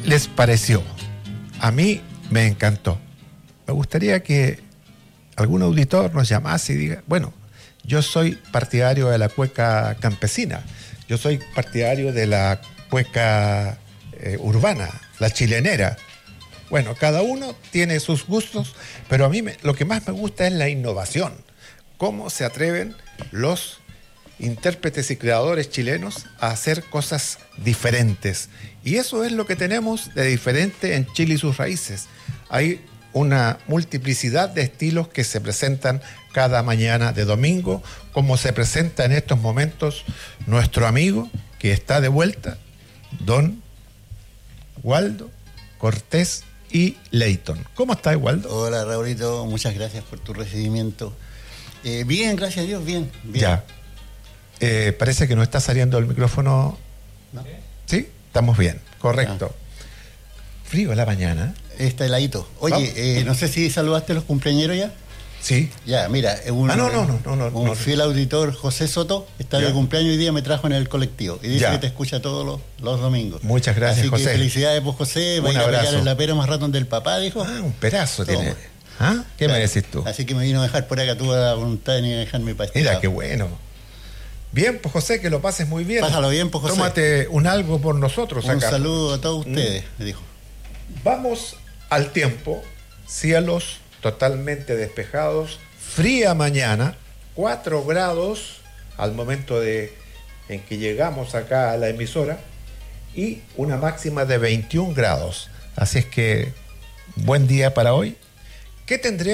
les pareció? A mí me encantó. Me gustaría que algún auditor nos llamase y diga, bueno, yo soy partidario de la cueca campesina, yo soy partidario de la cueca urbana, la chilenera. Bueno, cada uno tiene sus gustos, pero a mí lo que más me gusta es la innovación. Cómo se atreven los intérpretes y creadores chilenos a hacer cosas diferentes. Y eso es lo que tenemos de diferente en Chile y sus raíces. Hay una multiplicidad de estilos que se presentan cada mañana de domingo, como se presenta en estos momentos nuestro amigo que está de vuelta, don Waldo Cortés y Leighton. ¿Cómo está, Waldo? Hola, Raulito, muchas gracias por tu recibimiento. Bien, gracias a Dios, bien. Ya. Parece que no está saliendo el micrófono. ¿No? Sí, estamos bien, correcto. Frío en la mañana. Está heladito. Oye, no sé si saludaste a los cumpleañeros ya. Sí. Ya, mira, un fiel auditor, José Soto, está de cumpleaños hoy día, me trajo en el colectivo y dice que te escucha todos los domingos. Muchas gracias, así José. Que felicidades por José, va a ir a pegar en la pera más ratón del papá, dijo. Un perazo tiene. ¿Ah? ¿Qué me decís tú? Así que me vino a dejar por acá, tuve la voluntad de dejarme para este Mira, lado. qué bueno. Bien, pues José, que lo pases muy bien. Pásalo bien, pues José. Tómate un algo por nosotros acá. Un saludo a todos ustedes, me dijo. Vamos al tiempo, cielos totalmente despejados, fría mañana, 4 grados al momento en que llegamos acá a la emisora y una máxima de 21 grados. Así es que buen día para hoy. ¿Qué tendremos?